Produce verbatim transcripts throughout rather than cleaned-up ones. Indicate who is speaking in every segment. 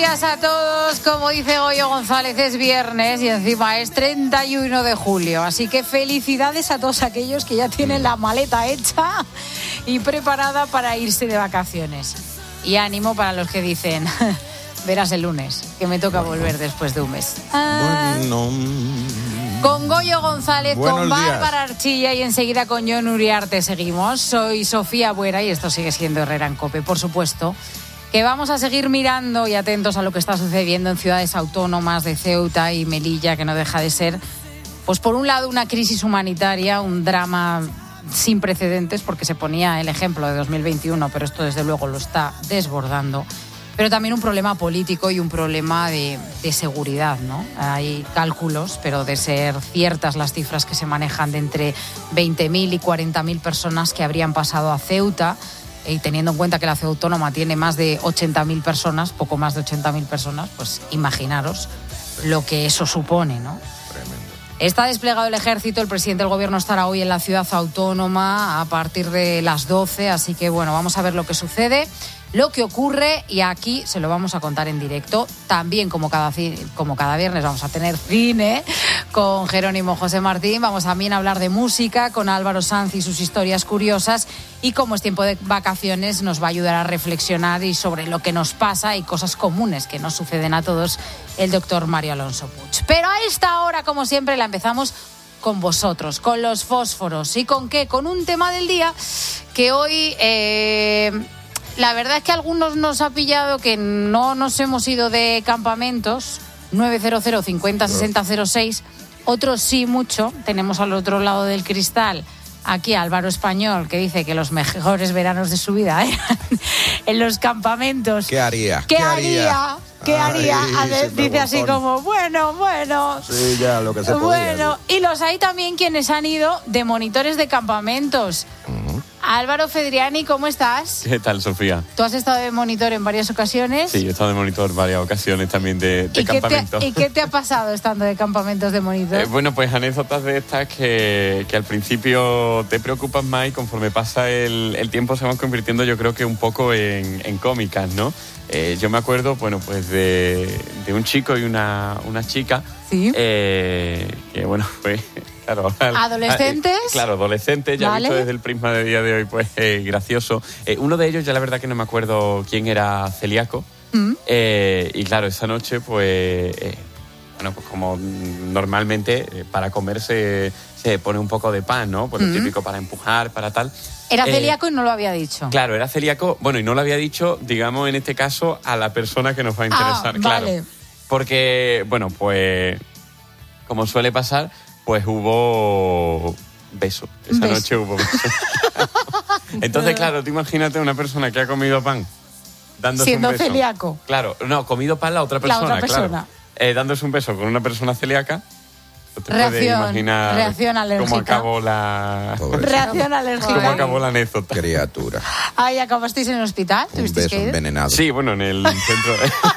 Speaker 1: días a todos. Como dice Goyo González, es viernes y encima es treinta y uno de julio. Así que felicidades a todos aquellos que ya tienen la maleta hecha y preparada para irse de vacaciones. Y ánimo para los que dicen, verás el lunes, que me toca bueno. volver después de un mes. Ah. Bueno. Con Goyo González, Buenos con Bárbara días. Archilla y enseguida con Jon Uriarte seguimos. Soy Sofía Buera y esto sigue siendo Herrera en COPE, por supuesto. Que vamos a seguir mirando y atentos a lo que está sucediendo en ciudades autónomas de Ceuta y Melilla, que no deja de ser, pues por un lado, una crisis humanitaria, un drama sin precedentes, porque se ponía el ejemplo de dos mil veintiuno, pero esto desde luego lo está desbordando, pero también un problema político y un problema de, de seguridad, ¿no? Hay cálculos, pero de ser ciertas las cifras que se manejan de entre veinte mil y cuarenta mil personas que habrían pasado a Ceuta, y teniendo en cuenta que la ciudad autónoma tiene más de ochenta mil personas, poco más de ochenta mil personas, pues imaginaros lo que eso supone, ¿no? Tremendo. Está desplegado el ejército, el presidente del gobierno estará hoy en la ciudad autónoma a partir de las doce, así que bueno, vamos a ver lo que sucede, lo que ocurre, y aquí se lo vamos a contar en directo. También como cada, como cada viernes vamos a tener cine con Jerónimo José Martín, vamos también a hablar de música con Álvaro Sanz y sus historias curiosas, y como es tiempo de vacaciones nos va a ayudar a reflexionar y sobre lo que nos pasa y cosas comunes que nos suceden a todos, el doctor Mario Alonso Puig. Pero a esta hora, como siempre, la empezamos con vosotros, con los fósforos. ¿Y con qué? Con un tema del día que hoy... Eh, La verdad es que a algunos nos ha pillado que no nos hemos ido de campamentos, nueve cero cero cincuenta sesenta cero seis, otros sí mucho. Tenemos al otro lado del cristal aquí a Álvaro Español, que dice que los mejores veranos de su vida eran en los campamentos.
Speaker 2: ¿Qué haría?
Speaker 1: ¿Qué, ¿Qué haría? ¿Qué haría? Ay, ver, dice así como, bueno, bueno.
Speaker 2: Sí, ya, lo que se podía.
Speaker 1: Bueno, y los hay también quienes han ido de monitores de campamentos. Uh-huh. Álvaro Fedriani, ¿cómo estás?
Speaker 3: ¿Qué tal, Sofía?
Speaker 1: Tú has estado de monitor en varias ocasiones.
Speaker 3: Sí, yo he estado de monitor en varias ocasiones también de, de
Speaker 1: ¿Y
Speaker 3: campamento.
Speaker 1: Qué te, ¿Y qué te ha pasado estando de campamentos de monitor?
Speaker 3: Eh, bueno, pues anécdotas de estas que, que al principio te preocupan más y conforme pasa el, el tiempo se van convirtiendo, yo creo que un poco en, en cómicas, ¿no? Eh, yo me acuerdo, bueno, pues de, de un chico y una, una chica.
Speaker 1: Sí.
Speaker 3: Eh, que, bueno, pues... Claro,
Speaker 1: ¿adolescentes?
Speaker 3: Eh, claro, adolescentes, ya
Speaker 1: vale.
Speaker 3: Visto desde el prisma de día de hoy, pues eh, gracioso. Eh, uno de ellos, ya la verdad que no me acuerdo quién era, celíaco. Mm. Eh, y claro, esa noche, pues, eh, bueno, pues como normalmente eh, para comer se, se pone un poco de pan, ¿no? Pues mm. lo típico para empujar, para tal.
Speaker 1: Era celíaco eh, y no lo había dicho.
Speaker 3: Claro, era celíaco, bueno, y no lo había dicho, digamos, en este caso, a la persona que nos va a interesar.
Speaker 1: Ah,
Speaker 3: claro.
Speaker 1: Vale.
Speaker 3: Porque, bueno, pues, como suele pasar, pues hubo beso. Esa beso. noche hubo beso. Entonces, claro, tú imagínate una persona que ha comido pan dándose
Speaker 1: siendo
Speaker 3: un beso.
Speaker 1: Siendo celíaco.
Speaker 3: Claro, no, comido pan la otra persona,
Speaker 1: la otra persona.
Speaker 3: claro. Eh, dándose un beso con una persona celíaca. Te
Speaker 1: reacción,
Speaker 3: puedes imaginar
Speaker 1: reacción alérgica.
Speaker 3: cómo acabó la...
Speaker 1: Reacción alérgica.
Speaker 3: Cómo acabó la anécdota.
Speaker 2: Criatura.
Speaker 1: Ay, ¿acabasteis en el hospital?
Speaker 2: Un beso
Speaker 1: que ir?
Speaker 2: envenenado.
Speaker 3: Sí, bueno, en el centro...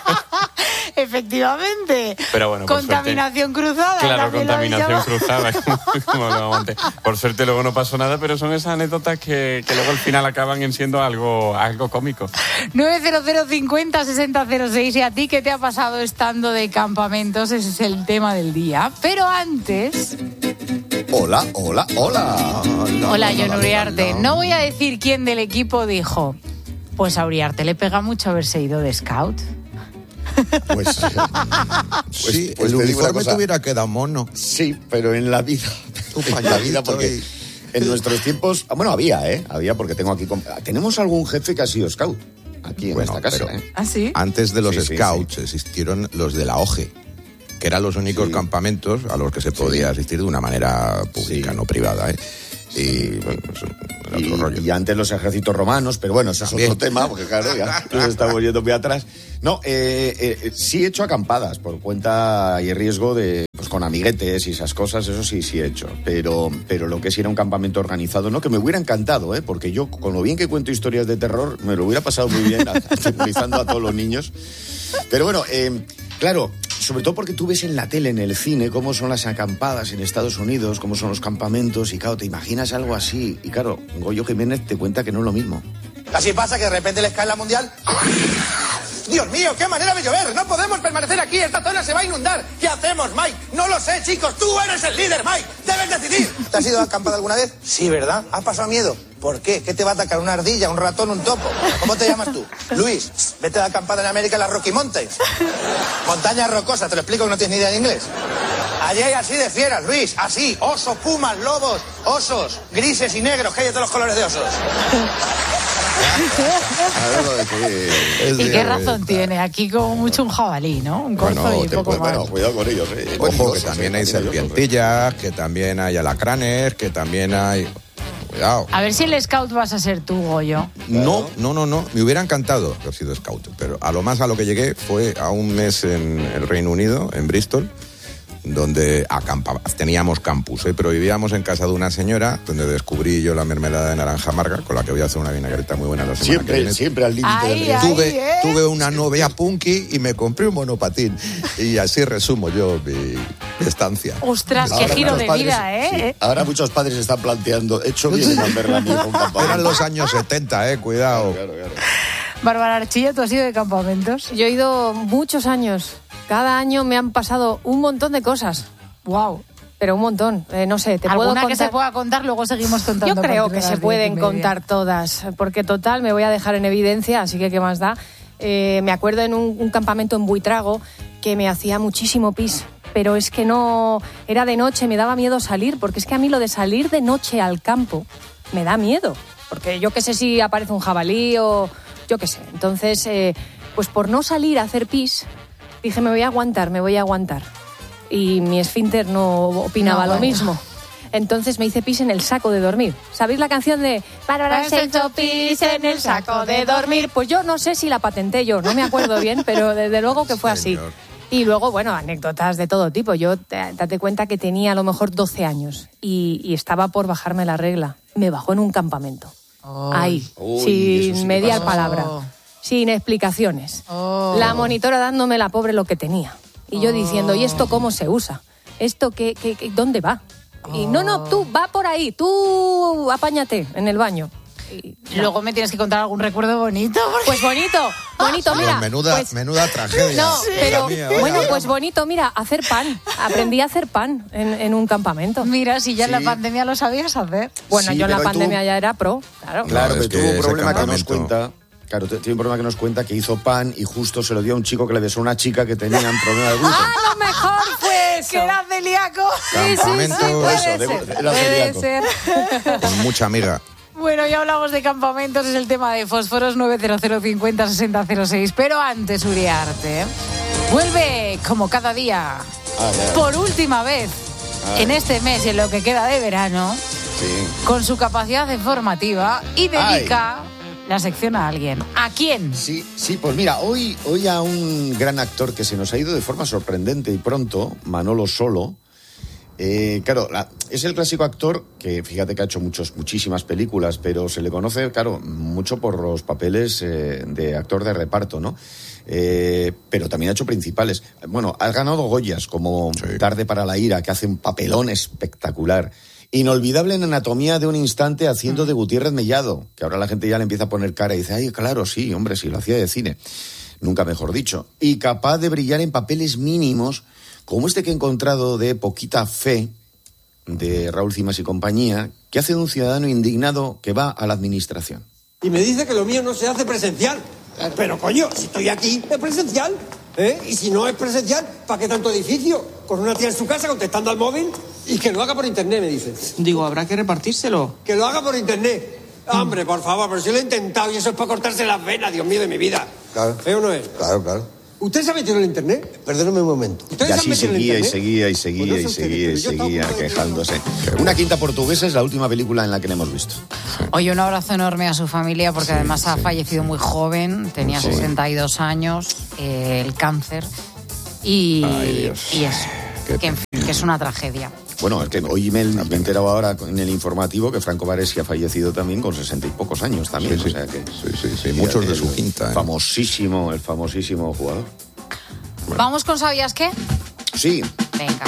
Speaker 1: Efectivamente.
Speaker 3: Pero bueno,
Speaker 1: contaminación
Speaker 3: por suerte,
Speaker 1: cruzada.
Speaker 3: Claro, contaminación cruzada. Como, como lo antes. Por suerte luego no pasó nada, pero son esas anécdotas que, que luego al final acaban en siendo algo, algo cómico.
Speaker 1: nueve cero cero cincuenta sesenta cero seis. ¿Y a ti qué te ha pasado estando de campamentos? Ese es el tema del día. Pero antes...
Speaker 2: Hola, hola, hola.
Speaker 1: Hola, Jon Uriarte. No voy a decir quién del equipo dijo, pues a Uriarte le pega mucho haberse ido de scout.
Speaker 2: Pues, pues sí, pues el uniforme te hubiera quedado mono.
Speaker 4: Sí, pero en la vida, en la vida porque en nuestros tiempos, bueno, había, ¿eh? Había porque tengo aquí, tenemos algún jefe que ha sido scout aquí en bueno, esta casa, ¿eh?
Speaker 1: ¿Ah, sí?
Speaker 2: Antes de los
Speaker 4: sí,
Speaker 2: scouts
Speaker 4: sí, sí.
Speaker 2: existieron los de la O G E, que eran los únicos sí. campamentos a los que se podía sí. asistir de una manera pública, sí. no privada, ¿eh? Y, bueno, pues,
Speaker 4: y, rollo. y antes los ejércitos romanos, pero bueno, ese es otro tema, porque claro, ya nos estamos yendo muy atrás. No, eh, eh, sí he hecho acampadas por cuenta y riesgo de, pues con amiguetes y esas cosas, eso sí, sí he hecho. Pero, pero lo que sí era un campamento organizado, no, que me hubiera encantado, ¿eh? Porque yo, con lo bien que cuento historias de terror, me lo hubiera pasado muy bien aterrorizando a todos los niños. Pero bueno, eh, claro, sobre todo porque tú ves en la tele, en el cine, cómo son las acampadas en Estados Unidos, cómo son los campamentos, y claro, te imaginas algo así. Y claro, Goyo Jiménez te cuenta que no es lo mismo.
Speaker 5: Así pasa que de repente les cae la mundial Dios mío, qué manera de llover. No podemos permanecer aquí. Esta zona se va a inundar. ¿Qué hacemos, Mike? No lo sé, chicos. Tú eres el líder, Mike. Debes decidir. ¿Te has ido a acampada alguna vez? Sí, ¿verdad? ¿Has pasado miedo? ¿Por qué? ¿Qué te va a atacar? ¿Una ardilla, un ratón, un topo? ¿Cómo te llamas tú? Luis, vete de acampada en América en las Rocky Mountains. Montañas rocosas, te lo explico que no tienes ni idea de inglés. Allí hay así de fieras, Luis, así. Osos, pumas, lobos, osos, grises y negros, que hay de todos los colores de osos.
Speaker 1: ¿Y qué razón tiene? Aquí como mucho un jabalí, ¿no? Un corzo
Speaker 2: Bueno,
Speaker 1: y
Speaker 2: te
Speaker 1: poco
Speaker 2: puede-
Speaker 1: más.
Speaker 4: Bueno, cuidado con ellos, eh.
Speaker 2: Ojo, que también hay serpientillas, que también hay alacranes, que también hay... Cuidado.
Speaker 1: A ver si el scout vas a ser tú, Goyo.
Speaker 2: No, no, no, no. Me hubiera encantado haber sido scout, pero a lo más a lo que llegué fue a un mes en el Reino Unido, en Bristol, donde acampa- teníamos campus, ¿eh? Pero vivíamos en casa de una señora, donde descubrí yo la mermelada de naranja amarga, con la que voy a hacer una vinagreta muy buena la semana que
Speaker 4: Siempre,
Speaker 2: viene.
Speaker 4: siempre al límite del
Speaker 1: Ay,
Speaker 4: riesgo.
Speaker 1: ay.
Speaker 2: Tuve,
Speaker 1: ¿eh?
Speaker 2: tuve una novia punky y me compré un monopatín. Y así resumo yo mi estancia.
Speaker 1: Ostras, qué
Speaker 4: Ahora
Speaker 1: giro
Speaker 4: muchos
Speaker 1: de
Speaker 4: padres-
Speaker 1: vida, ¿eh?
Speaker 4: sí, ahora muchos padres están planteando, he hecho bien en verla a mi hijo un campamento.
Speaker 2: Eran los años setenta, eh, cuidado.
Speaker 4: Claro, claro.
Speaker 1: Bárbara Archilla, ¿tú has ido de campamentos?
Speaker 6: Yo he ido muchos años. Cada año me han pasado un montón de cosas.
Speaker 1: Wow.
Speaker 6: Pero un montón. Eh, no sé, te puedo
Speaker 1: ¿Alguna que
Speaker 6: contar...
Speaker 1: se pueda contar? Luego seguimos contando.
Speaker 6: Yo
Speaker 1: a
Speaker 6: creo
Speaker 1: partir
Speaker 6: que
Speaker 1: de
Speaker 6: se
Speaker 1: las
Speaker 6: pueden
Speaker 1: diez y media.
Speaker 6: contar todas, porque total me voy a dejar en evidencia, así que qué más da. Eh, me acuerdo en un, un campamento en Buitrago que me hacía muchísimo pis, pero es que no, era de noche, me daba miedo salir, porque es que a mí lo de salir de noche al campo me da miedo, porque yo qué sé si aparece un jabalí o yo qué sé. Entonces, eh, pues por no salir a hacer pis, dije me voy a aguantar, me voy a aguantar. Y mi esfínter no opinaba
Speaker 1: No,
Speaker 6: lo
Speaker 1: bueno.
Speaker 6: mismo. Entonces me hice pis en el saco de dormir. ¿Sabéis la canción de Bárbara se hizo pis en el saco de dormir? Pues yo no sé si la patenté yo, no me acuerdo bien, pero desde luego que fue así.
Speaker 2: Señor.
Speaker 6: Y luego, bueno, anécdotas de todo tipo. Yo, te- date cuenta que tenía a lo mejor doce años y, y estaba por bajarme la regla. Me bajó en un campamento. Ahí,
Speaker 4: Uy, eso
Speaker 6: sin
Speaker 4: sí que
Speaker 6: mediar
Speaker 1: pasa.
Speaker 6: palabra,
Speaker 1: Oh.
Speaker 6: sin explicaciones.
Speaker 1: Oh.
Speaker 6: La monitora dándome la pobre lo que tenía. Y yo diciendo, ¿y esto cómo se usa? ¿Esto qué, qué, qué- dónde va? Y no, no, tú, va por ahí, tú apáñate en el baño. Y,
Speaker 1: Luego me tienes que contar algún recuerdo bonito. porque-
Speaker 6: pues bonito, bonito, mira.
Speaker 2: menuda,
Speaker 6: pues-
Speaker 2: menuda tragedia.
Speaker 6: no,
Speaker 2: Sí.
Speaker 6: pero
Speaker 2: Mía, vaya
Speaker 6: bueno,
Speaker 2: drama.
Speaker 6: pues bonito, mira, hacer pan. Aprendí a hacer pan en, en un campamento.
Speaker 1: Mira, si ya en la
Speaker 4: Sí.
Speaker 1: pandemia lo sabías hacer.
Speaker 6: Bueno,
Speaker 4: Sí,
Speaker 6: yo en la
Speaker 4: pero tú-
Speaker 6: pandemia ya era pro, claro.
Speaker 4: Claro,
Speaker 2: No, es
Speaker 4: pero tuvo
Speaker 2: que
Speaker 4: un
Speaker 2: ese
Speaker 4: problema que nos
Speaker 2: campamento-
Speaker 4: cuenta. Claro, t- tiene un problema que nos cuenta que hizo pan y justo se lo dio a un chico que le besó a una chica que tenía un problema de gluten.
Speaker 6: ¡Ah, lo mejor fue eso!
Speaker 1: Que era celíaco.
Speaker 2: Campamento
Speaker 6: puede
Speaker 4: Eso, de-
Speaker 6: ser,
Speaker 4: era
Speaker 6: puede
Speaker 4: celíaco.
Speaker 6: ser.
Speaker 2: con mucha amiga.
Speaker 1: Bueno, ya hablamos de campamentos, es el tema de fósforos nueve cero cero cincuenta sesenta cero seis. Pero antes, Uriarte, vuelve como cada día,
Speaker 4: Ay, ay,
Speaker 1: por última vez,
Speaker 4: Ay.
Speaker 1: en este mes y en lo que queda de verano,
Speaker 4: sí.
Speaker 1: con su capacidad informativa y dedica la sección a alguien. ¿A quién?
Speaker 4: Sí, sí, pues mira, hoy, hoy a un gran actor que se nos ha ido de forma sorprendente y pronto, Manolo Solo. Eh, claro, la- es el clásico actor que, fíjate que ha hecho muchos, muchísimas películas, pero se le conoce, claro, mucho por los papeles eh, de actor de reparto, ¿no? Eh, pero también ha hecho principales. Bueno, ha ganado Goyas, como
Speaker 2: Sí.
Speaker 4: Tarde para la ira, que hace un papelón espectacular. Inolvidable en Anatomía de un instante haciendo de Gutiérrez Mellado, que ahora la gente ya le empieza a poner cara y dice, ay, claro, sí, hombre, sí, lo hacía de cine. Nunca mejor dicho. Y capaz de brillar en papeles mínimos, como este que he encontrado de Poquita Fe, de Raúl Cimas y compañía, que hace de un ciudadano indignado que va a la administración.
Speaker 7: Y me dice que lo mío no se hace presencial. Pero coño, si estoy aquí, es presencial. ¿Eh? Y si no es presencial, ¿para qué tanto edificio? Con una tía en su casa contestando al móvil y que lo haga por internet, me dice.
Speaker 8: Digo, habrá que repartírselo.
Speaker 7: Que lo haga por internet. Hombre, por favor, pero si lo he intentado y eso es para cortarse las venas, Dios mío, de mi vida.
Speaker 5: Claro.
Speaker 7: ¿Eh o no es?
Speaker 5: Claro, claro.
Speaker 7: ¿Usted se ha metido en el internet?
Speaker 5: Perdóname un momento.
Speaker 7: ¿Ustedes
Speaker 4: Y
Speaker 7: se han
Speaker 4: así
Speaker 7: metido en el
Speaker 4: seguía y
Speaker 7: internet?
Speaker 4: seguía y
Speaker 7: Pues
Speaker 4: seguía
Speaker 7: no
Speaker 4: y
Speaker 7: sé ustedes,
Speaker 4: seguía y
Speaker 7: pero yo estaba
Speaker 4: seguía
Speaker 7: a punto de
Speaker 4: quejándose. Una quinta portuguesa es la última película en la que le hemos visto.
Speaker 1: Oye, un abrazo enorme a su familia porque además ha fallecido muy joven, tenía
Speaker 4: Sí.
Speaker 1: sesenta y dos años, eh, el cáncer y,
Speaker 2: Ay, Dios.
Speaker 1: y eso,
Speaker 2: Qué
Speaker 1: que, en fin, que es una tragedia.
Speaker 4: Bueno, es que hoy me, me he enterado ahora en el informativo que Franco Baresi ha fallecido también con sesenta y pocos años también.
Speaker 2: Sí, sí.
Speaker 4: O sea que,
Speaker 2: Sí, sí, sí, muchos de
Speaker 4: el
Speaker 2: su quinta, ¿eh?
Speaker 4: Famosísimo, el famosísimo jugador.
Speaker 1: Vamos con ¿sabías qué?
Speaker 4: Sí,
Speaker 1: Venga.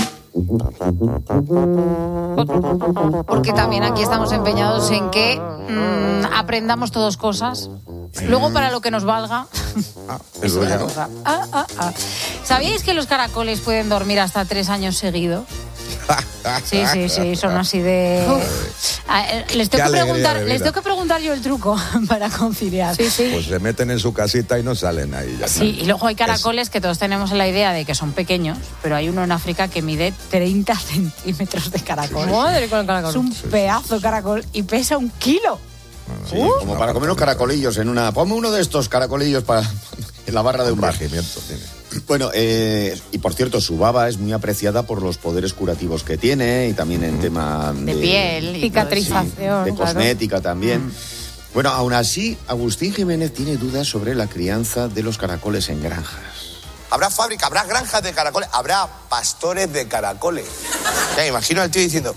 Speaker 1: Porque también aquí estamos empeñados en que mm, aprendamos todos cosas Luego, para lo que nos valga,
Speaker 2: Ah,
Speaker 1: es
Speaker 2: eso
Speaker 1: otra
Speaker 2: ya.
Speaker 1: cosa. Ah, ah, ah. ¿Sabíais que los caracoles pueden dormir hasta tres años seguidos? Sí, sí, sí, son así de... Ah, eh, les, tengo
Speaker 2: Qué
Speaker 1: que
Speaker 2: alegría
Speaker 1: preguntar,
Speaker 2: de vida.
Speaker 1: les tengo que preguntar yo el truco para conciliar.
Speaker 6: Sí, sí.
Speaker 2: Pues se meten en su casita y no salen ahí. Ya
Speaker 1: Sí,
Speaker 2: está.
Speaker 1: y luego hay caracoles que todos tenemos la idea de que son pequeños, pero hay uno en África que mide treinta centímetros de caracol.
Speaker 6: Madre con el caracol.
Speaker 1: Es un pedazo de caracol y pesa un kilo.
Speaker 4: Sí, como para comer unos caracolillos en una... Ponme uno de estos caracolillos para en la barra de un bar.
Speaker 2: Regimiento tiene.
Speaker 4: Bueno, eh, y por cierto, su baba es muy apreciada por los poderes curativos que tiene y también en tema
Speaker 1: De piel y
Speaker 6: Cicatrización.
Speaker 4: de
Speaker 6: claro.
Speaker 4: cosmética también. Bueno, aún así, Agustín Jiménez tiene dudas sobre la crianza de los caracoles en granjas.
Speaker 5: Habrá fábrica, habrá granjas de caracoles, habrá pastores de caracoles. Ya me imagino al tío diciendo...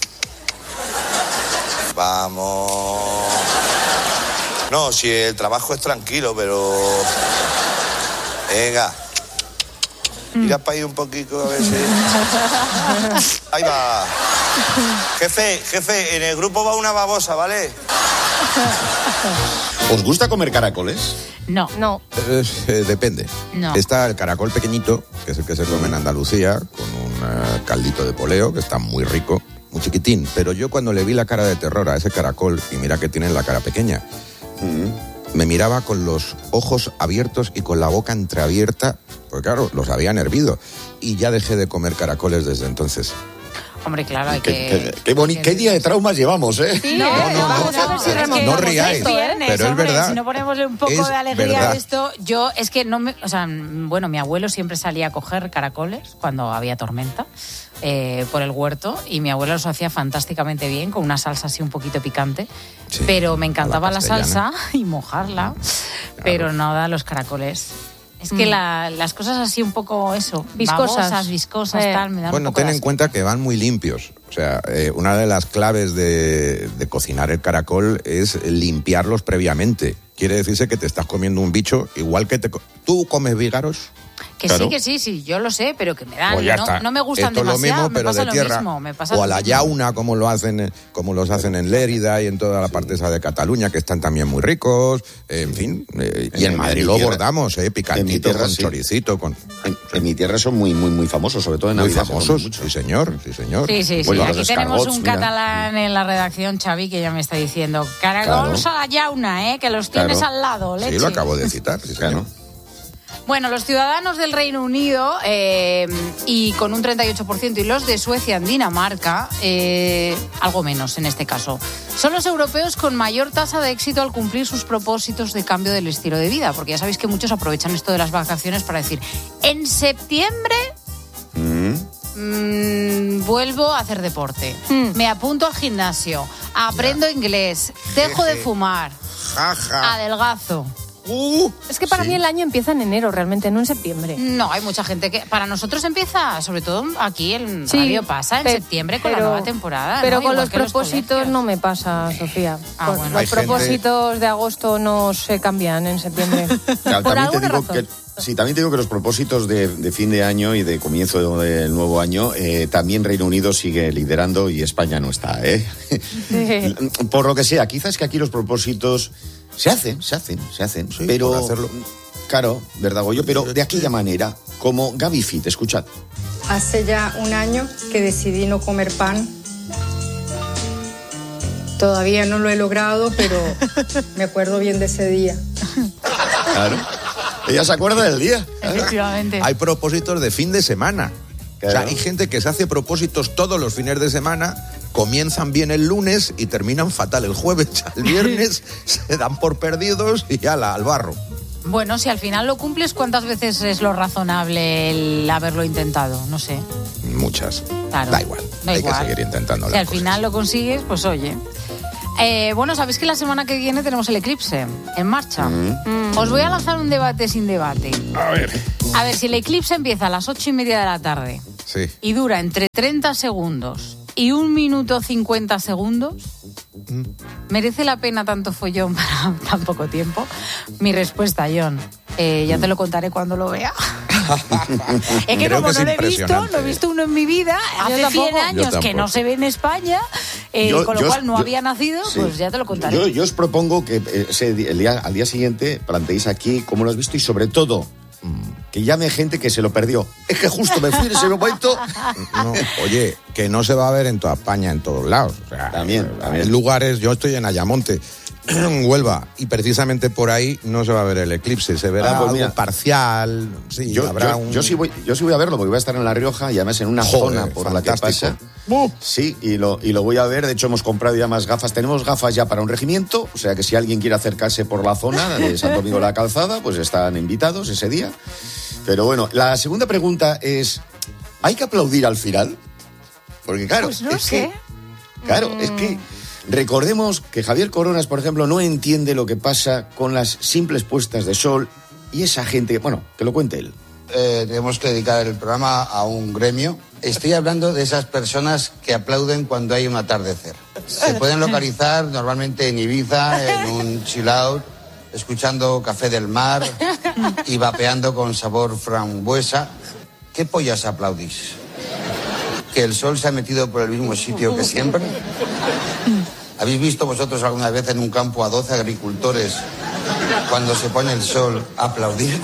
Speaker 5: Vamos... No, si el trabajo es tranquilo, pero... Venga. Mira para ahí un poquito a ver si... Ahí va. Jefe, jefe, en el grupo va una babosa, ¿vale?
Speaker 4: ¿Os gusta comer caracoles?
Speaker 1: No.
Speaker 6: No.
Speaker 2: Eh, eh, depende.
Speaker 1: No.
Speaker 2: Está el caracol pequeñito, que es el que se come en Andalucía, con un eh, caldito de poleo, que está muy rico, muy chiquitín. Pero yo cuando le vi la cara de terror a ese caracol, y mira que tiene la cara pequeña, mm, me miraba con los ojos abiertos y con la boca entreabierta, porque claro, los habían hervido. Y ya dejé de comer caracoles desde entonces.
Speaker 1: Hombre, claro, hay
Speaker 4: Qué,
Speaker 1: que...
Speaker 4: qué- qué boni- qué día de traumas llevamos, ¿eh?
Speaker 6: Sí,
Speaker 1: No,
Speaker 6: ¿eh?
Speaker 1: no,
Speaker 6: Vamos
Speaker 1: no,
Speaker 6: a ver si
Speaker 1: es que
Speaker 6: remontamos
Speaker 2: no riáis,
Speaker 6: esto, ¿eh?
Speaker 1: viernes,
Speaker 2: pero es
Speaker 1: hombre,
Speaker 2: verdad.
Speaker 1: si no ponemos un poco
Speaker 2: Es
Speaker 1: de alegría
Speaker 2: verdad.
Speaker 1: a esto, yo es que no me, o sea, bueno, mi abuelo siempre salía a coger caracoles cuando había tormenta eh, por el huerto y mi abuelo los hacía fantásticamente bien con una salsa así un poquito picante,
Speaker 2: Sí,
Speaker 1: pero me encantaba
Speaker 2: a la
Speaker 1: la salsa
Speaker 2: castellana.
Speaker 1: y mojarla, pero nada los caracoles. Es que
Speaker 6: Mm.
Speaker 1: la- las cosas así un poco eso,
Speaker 6: Viscosas.
Speaker 1: babosas, viscosas,
Speaker 6: Eh.
Speaker 1: tal, me dan un
Speaker 2: Bueno,
Speaker 1: poco de
Speaker 2: ten en
Speaker 1: asco.
Speaker 2: cuenta que van muy limpios. O sea, eh, una de las claves de, de cocinar el caracol es limpiarlos previamente. Quiere decirse que te estás comiendo un bicho igual que te... co- ¿Tú comes vígaros?
Speaker 1: Que
Speaker 2: Claro.
Speaker 1: sí, que sí, sí, yo lo sé, pero que me dan,
Speaker 2: Pues ya
Speaker 1: no,
Speaker 2: está.
Speaker 1: no me gustan
Speaker 2: Esto es lo
Speaker 1: demasiado,
Speaker 2: mismo,
Speaker 1: me
Speaker 2: pero
Speaker 1: pasa
Speaker 2: de
Speaker 1: lo
Speaker 2: tierra.
Speaker 1: mismo, me pasa
Speaker 2: O
Speaker 1: lo
Speaker 2: a la
Speaker 1: mismo.
Speaker 2: yauna, como lo hacen, eh, como los hacen en Lérida y en toda la parte esa de Cataluña, que están también muy ricos. eh, en fin, eh, y
Speaker 4: En-
Speaker 2: en
Speaker 4: en
Speaker 2: Madrid
Speaker 4: mi
Speaker 2: lo
Speaker 4: tierra-
Speaker 2: bordamos, eh,
Speaker 4: en mi
Speaker 2: picantito,
Speaker 4: tierra
Speaker 2: con
Speaker 4: sí.
Speaker 2: choricito, con...
Speaker 4: En, en mi tierra son muy, muy, muy famosos, sobre todo en
Speaker 2: Muy
Speaker 4: Navidad. se
Speaker 2: famosos,
Speaker 4: comen mucho.
Speaker 2: sí señor, sí señor.
Speaker 1: Sí, sí, sí.
Speaker 4: Bueno,
Speaker 1: Aquí
Speaker 4: los
Speaker 1: tenemos
Speaker 4: escargots,
Speaker 1: un
Speaker 4: mira.
Speaker 1: catalán en la redacción, Xavi, que ya me está diciendo, caracoles
Speaker 4: Claro.
Speaker 1: a la yauna, ¿eh? Que los tienes
Speaker 4: Claro.
Speaker 1: al lado, leche.
Speaker 2: Sí, lo acabo de citar, sí señor.
Speaker 4: Claro.
Speaker 1: Bueno, los ciudadanos del Reino Unido eh, y con un treinta y ocho por ciento y los de Suecia en Dinamarca, eh, algo menos en este caso, son los europeos con mayor tasa de éxito al cumplir sus propósitos de cambio del estilo de vida, porque ya sabéis que muchos aprovechan esto de las vacaciones para decir, en septiembre
Speaker 4: Mm.
Speaker 1: mm, vuelvo a hacer deporte,
Speaker 6: Mm.
Speaker 1: me apunto al gimnasio, aprendo inglés, dejo de fumar,
Speaker 2: Jaja.
Speaker 1: adelgazo.
Speaker 2: Uh,
Speaker 6: Es que para
Speaker 2: sí.
Speaker 6: mí el año empieza en enero, realmente, no en septiembre.
Speaker 1: No, hay mucha gente que... Para nosotros empieza, sobre todo aquí en
Speaker 6: Sí,
Speaker 1: Radio pasa, en
Speaker 6: pe-
Speaker 1: septiembre con
Speaker 6: pero-
Speaker 1: la nueva temporada.
Speaker 6: Pero
Speaker 1: ¿no?
Speaker 6: con
Speaker 1: Igual
Speaker 6: los
Speaker 1: que los
Speaker 6: propósitos
Speaker 1: colegios.
Speaker 6: no me pasa, Sofía.
Speaker 1: Ah,
Speaker 6: Con-
Speaker 1: bueno.
Speaker 6: Los
Speaker 2: Hay gente-
Speaker 6: propósitos de agosto no se cambian en septiembre.
Speaker 4: Claro,
Speaker 6: Por
Speaker 4: también te
Speaker 6: alguna
Speaker 4: digo
Speaker 6: razón.
Speaker 4: que, sí, también te digo que los propósitos de, de fin de año y de comienzo del nuevo año, eh, también Reino Unido sigue liderando y España no está, ¿eh?
Speaker 6: Sí.
Speaker 4: Por lo que sea, quizás que aquí los propósitos se hacen, se hacen, se hacen,
Speaker 2: Sí,
Speaker 4: pero...
Speaker 2: por hacerlo.
Speaker 4: Claro, ¿verdad, Goyo? Pero de aquella manera, como Gaby Fit, escuchad.
Speaker 9: Hace ya un año que decidí no comer pan. Todavía no lo he logrado, pero me acuerdo bien de ese día.
Speaker 4: Claro. Ella se acuerda del día. claro.
Speaker 1: Efectivamente.
Speaker 2: Hay propósitos de fin de semana. O sea,
Speaker 4: Claro.
Speaker 2: hay gente que se hace propósitos todos los fines de semana, comienzan bien el lunes y terminan fatal el jueves. El viernes se dan por perdidos y ala, al barro.
Speaker 1: Bueno, si al final lo cumples, ¿cuántas veces es lo razonable el haberlo intentado? No sé.
Speaker 2: Muchas.
Speaker 1: Claro.
Speaker 2: Da igual.
Speaker 1: Da
Speaker 2: hay
Speaker 1: igual.
Speaker 2: que seguir intentando
Speaker 1: Si
Speaker 2: las
Speaker 1: al
Speaker 2: cosas.
Speaker 1: final lo consigues, pues oye. Eh, bueno, sabéis que la semana que viene tenemos el eclipse en marcha.
Speaker 2: Mm.
Speaker 1: Os voy a lanzar un debate sin debate.
Speaker 2: A ver.
Speaker 1: A ver, si el eclipse empieza a las ocho y media de la tarde
Speaker 2: Sí.
Speaker 1: y dura entre treinta segundos y un minuto cincuenta segundos, ¿merece la pena tanto follón para tan poco tiempo? Mi respuesta, John, eh, ya te lo contaré cuando lo vea. Es que
Speaker 2: Creo
Speaker 1: como
Speaker 2: que es
Speaker 1: no lo he visto,
Speaker 2: impresionante.
Speaker 1: no he visto uno en mi vida, hace
Speaker 6: tampoco.
Speaker 1: cien años
Speaker 2: Yo
Speaker 1: que no
Speaker 2: tampoco.
Speaker 1: se ve en España Eh,
Speaker 4: Yo-
Speaker 1: con lo
Speaker 4: yo-
Speaker 1: cual no
Speaker 4: yo-
Speaker 1: había nacido,
Speaker 4: sí.
Speaker 1: pues ya te lo contaré.
Speaker 4: Yo, yo os propongo que eh, ese di- el día, al día siguiente planteéis aquí cómo lo has visto y sobre todo que llame gente que se lo perdió. Es que justo me fui en ese momento.
Speaker 2: No, oye, que no se va a ver en toda España, en todos lados. O sea,
Speaker 4: También, también.
Speaker 2: Hay lugares, yo estoy en Ayamonte, en Huelva, y precisamente por ahí no se va a ver el eclipse, se verá
Speaker 4: Ah, pues
Speaker 2: algo
Speaker 4: mira.
Speaker 2: parcial, sí,
Speaker 4: Yo,
Speaker 2: habrá
Speaker 4: yo,
Speaker 2: un...
Speaker 4: yo sí voy, yo sí voy a verlo porque voy a estar en La Rioja y además en una
Speaker 2: Joder,
Speaker 4: zona por la que
Speaker 2: fantástico.
Speaker 4: pasa. Sí, y lo, y lo voy a ver. De hecho, hemos comprado ya más gafas. Tenemos gafas ya para un regimiento, o sea que si alguien quiere acercarse por la zona de Santo Domingo de la Calzada, pues están invitados ese día. Pero bueno, la segunda pregunta es, ¿hay que aplaudir al final? Porque claro,
Speaker 1: Pues no
Speaker 4: es
Speaker 1: sé.
Speaker 4: que, claro, es que recordemos que Javier Coronas, por ejemplo, no entiende lo que pasa con las simples puestas de sol y esa gente, bueno, que lo cuente él.
Speaker 10: Eh, tenemos que dedicar el programa a un gremio. Estoy hablando de esas personas que aplauden cuando hay un atardecer. Se pueden localizar normalmente en Ibiza, en un chill out, escuchando Café del Mar y vapeando con sabor frambuesa. ¿Qué pollas aplaudís? ¿Que el sol se ha metido por el mismo sitio que siempre? ¿Habéis visto vosotros alguna vez en un campo a doce agricultores cuando se pone el sol aplaudir?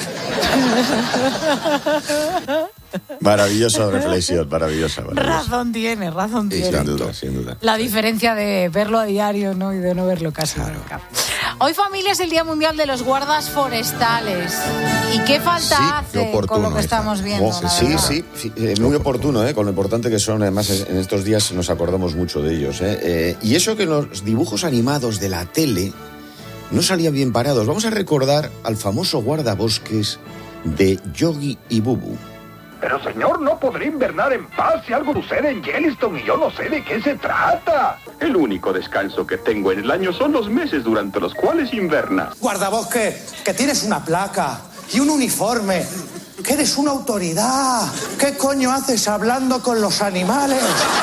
Speaker 4: Maravillosa reflexión, maravillosa, maravillosa.
Speaker 1: Razón tiene, razón
Speaker 4: Sí,
Speaker 1: tiene.
Speaker 4: sin duda, sin duda.
Speaker 1: La diferencia de verlo a diario, ¿no? Y de no verlo casi nunca. Hoy, familia, es el Día Mundial de los Guardas Forestales. ¿Y qué falta
Speaker 4: Sí,
Speaker 1: hace
Speaker 2: qué oportuno,
Speaker 1: con lo que
Speaker 2: hija.
Speaker 1: estamos viendo?
Speaker 4: Oh,
Speaker 1: la
Speaker 4: sí,
Speaker 1: verdad?
Speaker 4: sí, sí, eh, muy oportuno, ¿eh? Con lo importante que son, además en estos días nos acordamos mucho de ellos. ¿eh? Eh, y eso que los dibujos animados de la tele no salían bien parados. Vamos a recordar al famoso guardabosques de Yogi y Bubu.
Speaker 11: Pero señor, no podré invernar en paz si algo sucede en Yellowstone y yo no sé de qué se trata.
Speaker 12: El único descanso que tengo en el año son los meses durante los cuales inverna.
Speaker 5: Guardabosque, que tienes una placa y un uniforme, que eres una autoridad. ¿Qué coño haces hablando con los animales?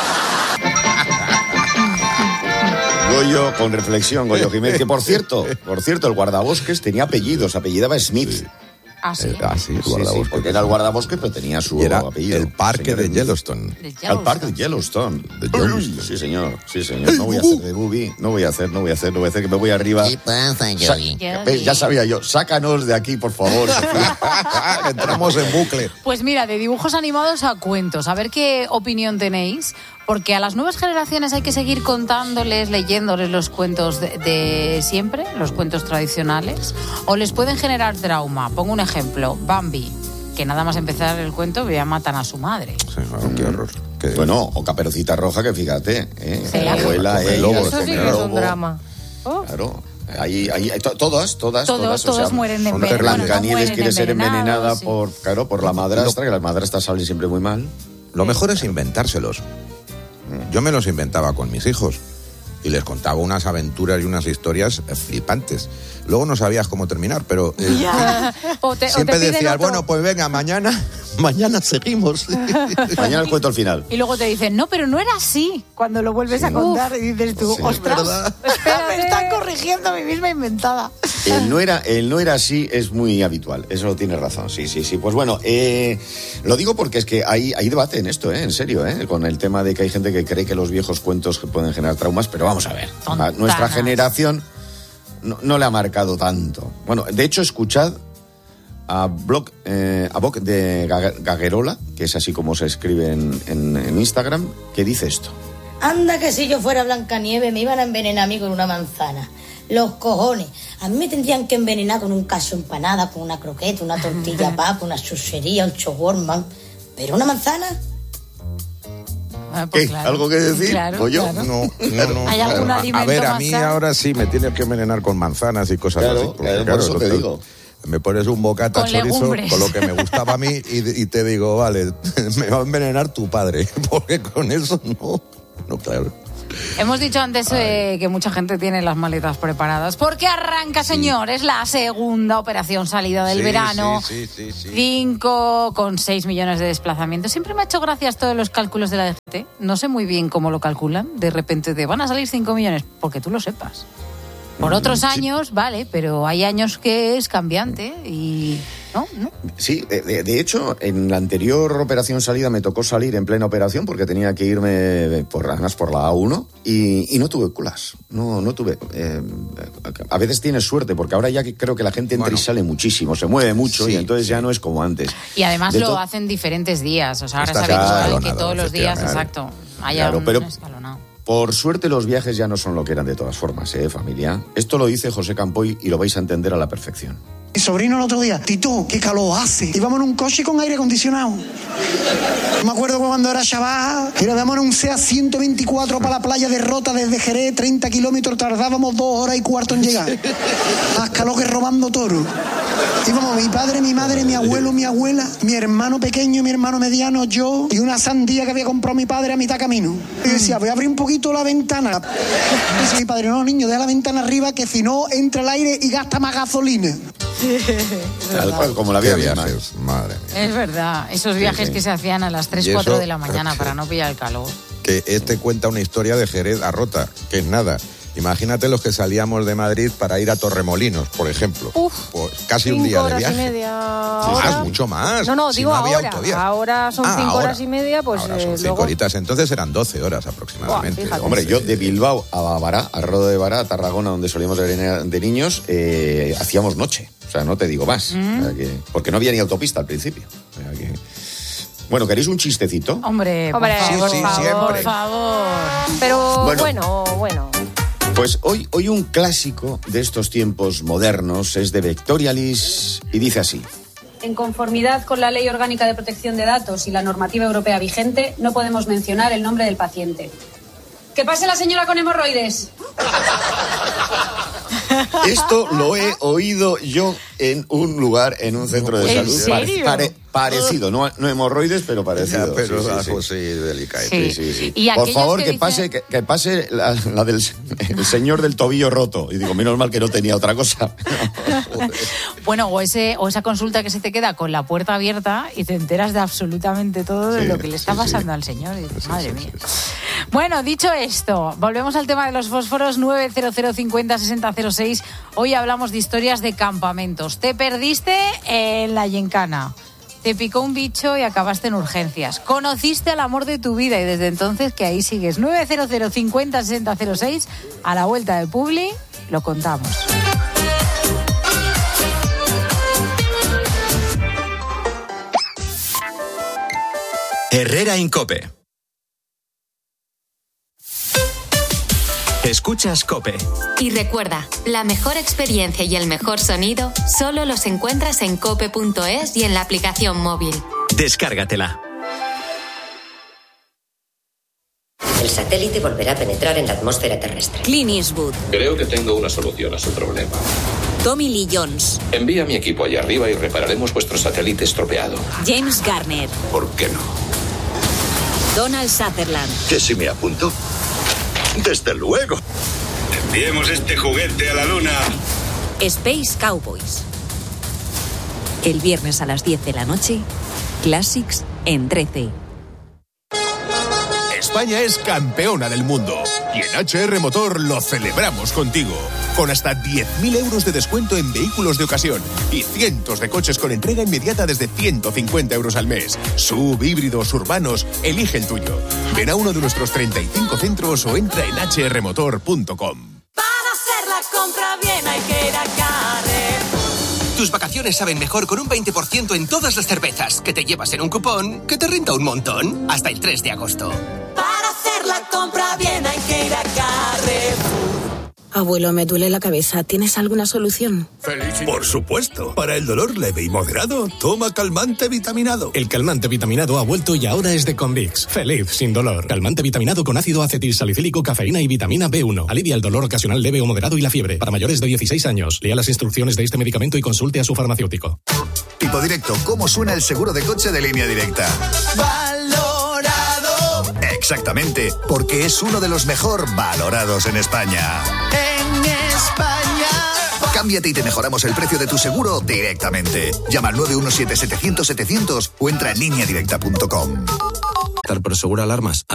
Speaker 4: Goyo, con reflexión, Goyo Jiménez, que por cierto, por cierto, el guardabosques tenía apellidos, apellidaba Smith.
Speaker 1: Ah, sí.
Speaker 2: Eh, ah, sí, el
Speaker 4: Sí,
Speaker 2: guardabosques.
Speaker 4: sí, porque era el guardabosques, pero tenía su
Speaker 2: Y era
Speaker 4: apellido.
Speaker 2: el parque
Speaker 4: Señor
Speaker 2: de
Speaker 4: Smith.
Speaker 2: Yellowstone.
Speaker 1: De
Speaker 4: Al
Speaker 1: Yellowstone.
Speaker 4: parque de Yellowstone.
Speaker 2: De Yellowstone.
Speaker 4: Sí, señor, sí, señor. No voy a hacer de Bubi, no voy a hacer, no voy a hacer, no voy a hacer, que me voy arriba.
Speaker 13: ¿Qué pasa,
Speaker 4: Sa-
Speaker 13: Yogi?
Speaker 4: ¿Ves? Ya sabía yo, sácanos de aquí, por favor. Sofía.
Speaker 2: Entramos en bucle.
Speaker 1: Pues mira, de dibujos animados a cuentos. A ver qué opinión tenéis. Porque a las nuevas generaciones hay que seguir contándoles, leyéndoles los cuentos de, de siempre, los cuentos tradicionales, o les pueden generar trauma. Pongo un ejemplo, Bambi, que nada más empezar el cuento ya matan a su madre.
Speaker 2: Sí, claro, qué horror. Qué-
Speaker 4: Bueno, o Caperucita Roja, que fíjate, ¿eh?
Speaker 1: Sí.
Speaker 4: La abuela,
Speaker 2: Come
Speaker 4: ella,
Speaker 2: lobos,
Speaker 6: Eso sí
Speaker 2: come
Speaker 6: que es un
Speaker 4: lobo.
Speaker 6: drama. Oh.
Speaker 4: Claro. Ahí, ahí, to- todas, todas,
Speaker 1: Todos,
Speaker 4: todas.
Speaker 1: todos mueren
Speaker 4: son
Speaker 1: envenenados.
Speaker 4: Blancanieves
Speaker 1: Bueno, no mueren
Speaker 4: quiere ser envenenada
Speaker 1: envenenados, sí.
Speaker 4: por, claro, por la madrastra, que las madrastras salen siempre muy mal.
Speaker 2: Lo mejor es inventárselos. Yo me los inventaba con mis hijos y les contaba unas aventuras y unas historias eh, flipantes. Luego no sabías cómo terminar, pero eh,
Speaker 1: Ya. O te, o te
Speaker 2: siempre
Speaker 1: piden
Speaker 2: decías,
Speaker 1: otro.
Speaker 2: bueno, pues venga, mañana, mañana seguimos.
Speaker 4: Mañana os cuento el final.
Speaker 1: Y luego te dicen, no, pero no era así. Cuando lo vuelves a contar y dices tú,
Speaker 4: Sí,
Speaker 1: ostras,
Speaker 2: ¿verdad?
Speaker 1: me están corrigiendo a mí misma inventada.
Speaker 4: El no era, el no era así es muy habitual, eso tiene razón, sí, sí, sí. Pues bueno, eh, lo digo porque es que hay, hay debate en esto, ¿eh? En serio, ¿eh? Con el tema de que hay gente que cree que los viejos cuentos pueden generar traumas, pero vamos a ver,
Speaker 1: Tontanas.
Speaker 4: nuestra generación no, no le ha marcado tanto. Bueno, de hecho, escuchad a Blog, eh, a Boc de Ga- Gaguerola, que es así como se escribe en, en, en Instagram, que dice esto.
Speaker 14: Anda que si yo fuera Blancanieves me iban a envenenar a mí con una manzana. Los cojones. A mí me tendrían que envenenar con un caso empanada, con una croqueta, una tortilla papa, una chuchería, un shawarma. ¿Pero una manzana?
Speaker 1: Ah, pues
Speaker 4: ¿Qué?
Speaker 1: claro.
Speaker 4: ¿Algo que decir?
Speaker 1: Claro,
Speaker 4: ¿O yo?
Speaker 1: claro.
Speaker 2: No, no, no.
Speaker 1: ¿Hay algún
Speaker 2: A-
Speaker 1: alimento
Speaker 2: A ver, a
Speaker 1: más
Speaker 2: mí
Speaker 1: sano?
Speaker 2: ahora sí me tienes que envenenar con manzanas y cosas
Speaker 4: Claro,
Speaker 2: así. porque,
Speaker 4: claro, por eso te
Speaker 2: lo-
Speaker 4: digo.
Speaker 2: Me pones un bocata
Speaker 1: Con
Speaker 2: chorizo
Speaker 1: legumbres.
Speaker 2: con lo que me gustaba a mí y, y te digo, vale, me va a envenenar tu padre, porque con eso no, no, claro.
Speaker 1: Hemos dicho antes eh, que mucha gente tiene las maletas preparadas. Porque arranca, señores, la segunda operación salida del
Speaker 2: Sí,
Speaker 1: verano.
Speaker 2: sí, sí, sí, sí.
Speaker 1: cinco coma seis millones de desplazamientos. Siempre me ha hecho gracia todos los cálculos de la D G T. No sé muy bien cómo lo calculan. De repente te van a salir cinco millones, porque tú lo sepas. Por otros años, vale, pero hay años que es cambiante y... ¿no? ¿No?
Speaker 4: Sí, de, de hecho, en la anterior operación salida me tocó salir en plena operación porque tenía que irme por, además por la A uno y, y no tuve culas. No, no tuve. Eh, a veces tienes suerte porque ahora ya que creo que la gente entra bueno, y sale muchísimo, se mueve mucho sí, y entonces sí. ya no es como antes.
Speaker 1: Y además
Speaker 4: de
Speaker 1: lo
Speaker 4: hecho,
Speaker 1: hacen diferentes días. O sea, ahora es habitual que todos los días, exacto, haya
Speaker 4: claro,
Speaker 1: un
Speaker 4: pero,
Speaker 1: escalonado.
Speaker 4: Por suerte los viajes ya no son lo que eran de todas formas, ¿eh, familia? Esto lo dice José Campoy y lo vais a entender a la perfección.
Speaker 13: Mi sobrino el otro día, Tito, qué calor hace. Íbamos en un coche con aire acondicionado. Me acuerdo cuando era chaval, íbamos en un SEAT ciento veinticuatro para la playa de Rota desde Jerez, treinta kilómetros, tardábamos dos horas y cuarto en llegar. Más calor que robando toro. Íbamos mi padre, mi madre, mi abuelo, mi abuela, mi hermano pequeño, mi hermano mediano, yo y una sandía que había comprado mi padre a mitad camino. Y decía, voy a abrir un poquito la ventana. Dice mi padre, no, niño, deja la ventana arriba que si no entra el aire y gasta más gasolina.
Speaker 4: Tal cual, como la vida
Speaker 2: viajes, madre mía.
Speaker 1: Es verdad, esos viajes sí, sí. que se hacían a las tres, cuatro de la mañana para no pillar el calor.
Speaker 2: Que este cuenta una historia de Jerez a Rota, que es nada. Imagínate los que salíamos de Madrid para ir a Torremolinos, por ejemplo.
Speaker 6: Uf,
Speaker 2: pues casi un día de viaje.
Speaker 6: Y media.
Speaker 2: Más,
Speaker 6: ¿Ahora?
Speaker 2: mucho más.
Speaker 6: No, no,
Speaker 2: si
Speaker 6: digo
Speaker 2: no había
Speaker 6: ahora.
Speaker 2: Autovía.
Speaker 6: Ahora son
Speaker 2: ah,
Speaker 6: cinco
Speaker 2: ahora.
Speaker 6: horas y media, pues
Speaker 2: ahora son
Speaker 6: eh,
Speaker 2: cinco
Speaker 6: luego...
Speaker 2: horitas. Entonces eran doce horas aproximadamente.
Speaker 6: Buah,
Speaker 4: Hombre, yo de Bilbao a Bará, a Roda de Bará, a Tarragona, donde solíamos de, de niños, eh, hacíamos noche. O sea, no te digo más. Mm. O sea, que, porque no había ni autopista al principio. O sea, que... Bueno, ¿queréis un chistecito?
Speaker 1: Hombre, por
Speaker 6: Hombre,
Speaker 1: favor,
Speaker 6: sí, sí,
Speaker 1: por favor,
Speaker 6: siempre.
Speaker 1: por favor.
Speaker 6: Pero
Speaker 4: bueno,
Speaker 6: bueno, bueno.
Speaker 4: Pues hoy, hoy un clásico de estos tiempos modernos es de Vectorialis y dice así.
Speaker 15: En conformidad con la Ley Orgánica de Protección de Datos y la normativa europea vigente, no podemos mencionar el nombre del paciente. ¡Que pase la señora con hemorroides!
Speaker 4: Esto lo he oído yo en un lugar, en un centro de
Speaker 1: ¿En
Speaker 4: salud.
Speaker 1: serio?
Speaker 4: Pare, parecido, no, no hemorroides, pero parecido.
Speaker 2: Ya, pero
Speaker 4: sí, sí,
Speaker 2: algo
Speaker 4: sí.
Speaker 2: sí, delicado.
Speaker 1: Sí.
Speaker 4: Sí, sí, sí.
Speaker 1: Y
Speaker 4: Por favor,
Speaker 1: que
Speaker 4: que,
Speaker 1: dicen...
Speaker 4: pase, que, que pase la, la del el señor del tobillo roto. Y digo, menos mal que no tenía otra cosa.
Speaker 1: Bueno, o, ese, o esa consulta que se te queda con la puerta abierta y te enteras de absolutamente todo de
Speaker 4: Sí,
Speaker 1: lo que le está
Speaker 4: sí,
Speaker 1: pasando
Speaker 4: sí.
Speaker 1: al señor. Y dices,
Speaker 4: Sí,
Speaker 1: madre
Speaker 4: sí,
Speaker 1: mía.
Speaker 4: sí, sí.
Speaker 1: Bueno, dicho esto, volvemos al tema de los fósforos. Nueve cero cero cincuenta sesenta cero seis. Hoy hablamos de historias de campamentos. Te perdiste en la Gincana. Te picó un bicho y acabaste en urgencias. Conociste al amor de tu vida y desde entonces que ahí sigues. Nueve cero cero cincuenta sesenta cero seis. A la vuelta de Publi lo contamos.
Speaker 16: Herrera Incope. Escuchas COPE.
Speaker 17: Y recuerda, la mejor experiencia y el mejor sonido solo los encuentras en cope punto es y en la aplicación móvil.
Speaker 16: Descárgatela.
Speaker 18: El satélite volverá a penetrar en la atmósfera terrestre.
Speaker 19: Clint Eastwood.
Speaker 20: Creo que tengo una solución a su problema.
Speaker 19: Tommy Lee Jones.
Speaker 20: Envía a mi equipo allá arriba y repararemos vuestro satélite estropeado.
Speaker 19: James Garner.
Speaker 20: ¿Por qué no?
Speaker 19: Donald Sutherland.
Speaker 21: ¿Que si me apunto? Desde luego. Enviemos este juguete a la luna.
Speaker 19: Space Cowboys. El viernes a las diez de la noche, Classics en trece.
Speaker 22: España es campeona del mundo y en H R Motor lo celebramos contigo. Con hasta diez mil euros de descuento en vehículos de ocasión y cientos de coches con entrega inmediata desde ciento cincuenta euros al mes. Sub, híbridos, urbanos, elige el tuyo. Ven a uno de nuestros treinta y cinco centros o entra en hache erre motor punto com.
Speaker 23: Para hacer la compra bien hay que ir a Carrefour.
Speaker 24: Tus vacaciones saben mejor con un veinte por ciento en todas las cervezas que te llevas en un cupón que te renta un montón hasta el tres de agosto.
Speaker 23: Para hacer la compra bien hay que ir a Carrefour.
Speaker 25: Abuelo, me duele la cabeza. ¿Tienes alguna solución?
Speaker 21: Por supuesto. Para el dolor leve y moderado, toma calmante vitaminado.
Speaker 26: El calmante vitaminado ha vuelto y ahora es de Convix. Feliz sin dolor. Calmante vitaminado con ácido acetilsalicílico, cafeína y vitamina B uno. Alivia el dolor ocasional leve o moderado y la fiebre. Para mayores de dieciséis años. Lea las instrucciones de este medicamento y consulte a su farmacéutico.
Speaker 21: Tipo directo. ¿Cómo suena el seguro de coche de Línea Directa?
Speaker 23: Valorado.
Speaker 21: Exactamente, porque es uno de los mejor valorados en España.
Speaker 23: En España.
Speaker 21: Cámbiate y te mejoramos el precio de tu seguro directamente. Llama al nueve uno siete, setecientos, setecientos o entra en línea directa punto com.
Speaker 26: Por segura alarmas.